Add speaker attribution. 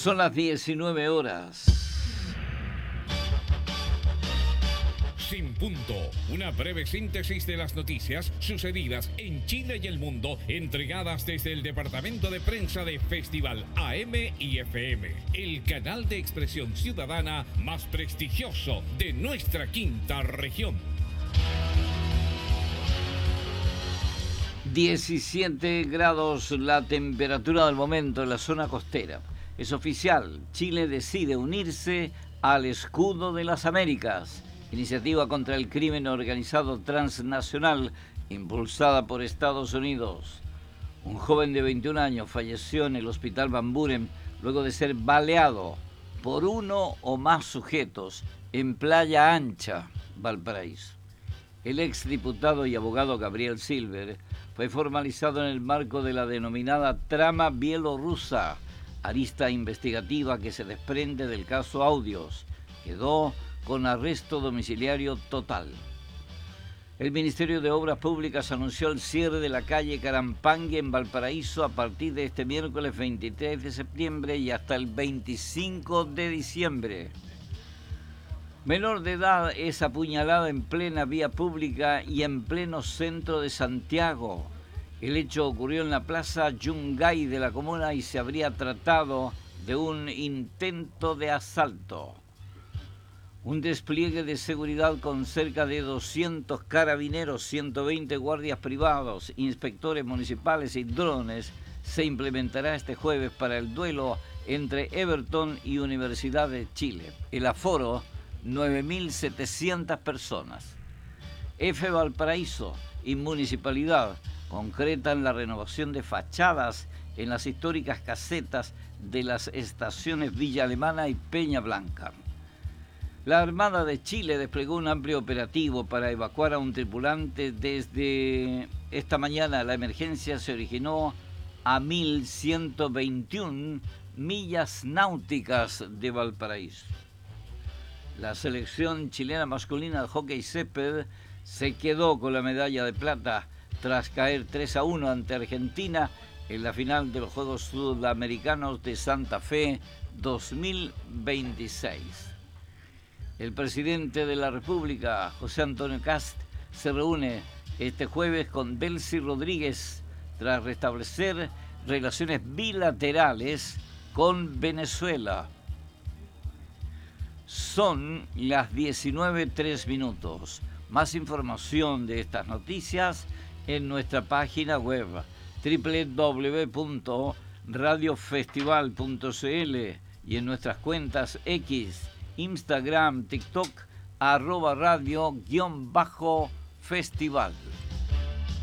Speaker 1: Son las 19 horas.
Speaker 2: Sin punto, una breve síntesis de las noticias sucedidas en Chile y el mundo, entregadas desde el departamento de prensa de Festival AM y FM, el canal de expresión ciudadana más prestigioso de nuestra quinta región.
Speaker 1: 17 grados la temperatura del momento en la zona costera. Es oficial, Chile decide unirse al Escudo de las Américas, iniciativa contra el crimen organizado transnacional impulsada por Estados Unidos. Un joven de 21 años falleció en el hospital Van Buren luego de ser baleado por uno o más sujetos en Playa Ancha, Valparaíso. El exdiputado y abogado Gabriel Silver fue formalizado en el marco de la denominada trama bielorrusa, arista investigativa que se desprende del caso Audios. Quedó con arresto domiciliario total. El Ministerio de Obras Públicas anunció el cierre de la calle Carampangue en Valparaíso a partir de este miércoles 23 de septiembre y hasta el 25 de diciembre. Menor de edad es apuñalada en plena vía pública y en pleno centro de Santiago. El hecho ocurrió en la plaza Yungay de la comuna y se habría tratado de un intento de asalto. Un despliegue de seguridad con cerca de 200 carabineros, 120 guardias privados, inspectores municipales y drones se implementará este jueves para el duelo entre Everton y Universidad de Chile. El aforo, 9.700 personas. F. Valparaíso y Municipalidad concretan la renovación de fachadas en las históricas casetas de las estaciones Villa Alemana y Peña Blanca. La Armada de Chile desplegó un amplio operativo para evacuar a un tripulante desde esta mañana. La emergencia se originó a 1.121 millas náuticas de Valparaíso. La selección chilena masculina de hockey césped se quedó con la medalla de plata tras caer 3-1 ante Argentina en la final de los Juegos Sudamericanos de Santa Fe 2026. El presidente de la República, José Antonio Kast, se reúne este jueves con Delcy Rodríguez tras restablecer relaciones bilaterales con Venezuela. Son las 19:03. Más información de estas noticias en nuestra página web www.radiofestival.cl y en nuestras cuentas X, Instagram, TikTok, @radio_festival.